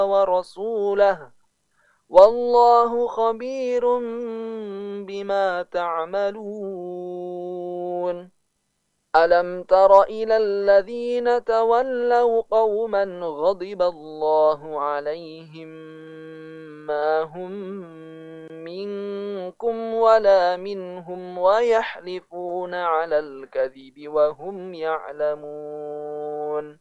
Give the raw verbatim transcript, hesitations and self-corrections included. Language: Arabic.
ورسوله والله خبير بما تعملون ألم تر إلى الذين تولوا قوما غضب الله عليهم ما هم منكم ولا منهم ويحلفون على الكذب وهم يعلمون